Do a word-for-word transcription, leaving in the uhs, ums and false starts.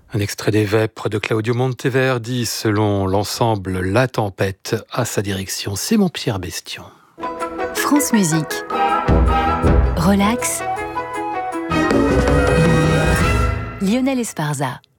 Un extrait des Vêpres de Claudio Monteverdi, selon l'ensemble La Tempête, à sa direction. C'est mon Pierre Bestion. France Musique. Relax. Lionel Esparza.